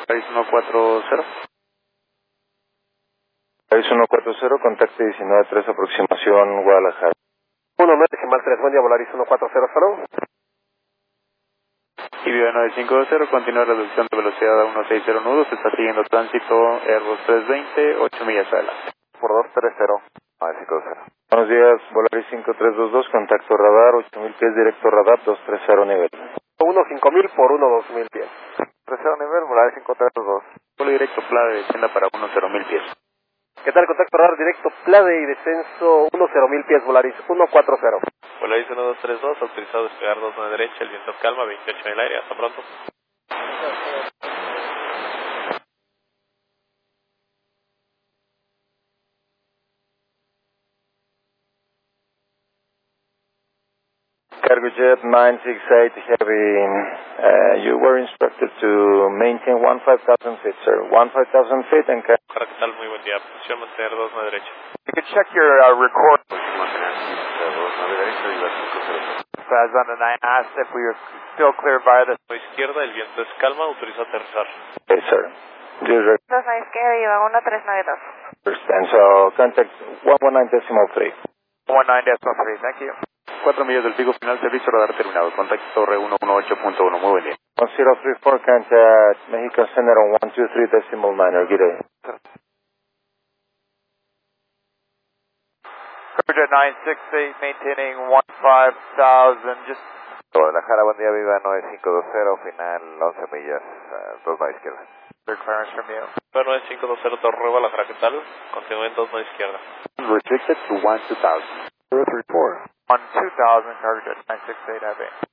Paris 140. Paris 140, contacte 19-3, aproximación Guadalajara. 19-3, buen día, Volaris 1400. Ibero 950, continúa reducción de velocidad a 160 nudos, se está siguiendo tránsito Airbus 320, 8 millas adelante. Por 230, 950. Buenos días, Volaris 5322, contacto radar, 8000 pies, directo radar, 230 nivel. 5000 por 2000 pies. 30 nivel, Volaris 5322. Vuelo directo Plade, descienda para 10.000 pies. ¿Qué tal? Contacto radar directo, Plade y descenso 10.000 pies, Volaris 140. Volaris 1232, autorizado a despegar 2 a la derecha, el viento calma, 28 en el aire, hasta pronto. Cargojet 968 Heavy, you were instructed to maintain 15,000 feet, sir. 15,000 feet and... ¿Qué tal? Muy buen día. Posición mantener 2 a la derecha. You can check your record. As on the 9 asked if we were still clear via the... A la izquierda, el viento es calma, autoriza aterrizar. Yes, sir. Yes, Dos a izquierda, lleva 1392. understand. So, contact 119.3. 19.3, thank you. 4 millas del pico final, servicio radar terminado. Contacto torre 118.1, muy buen día. 1034, contact Mexico Center on 123.9, good day. Cargojet 968, maintaining 15,000, just... Guadalajara, buen día, viva 9520, final 11 millas, 2 a la izquierda. Clearance from you. 9520, Torre Guadalajara, ¿qué tal? Continúen 2 a la izquierda. Restricted to 12,000. 034. 12,000, Cargojet 968, have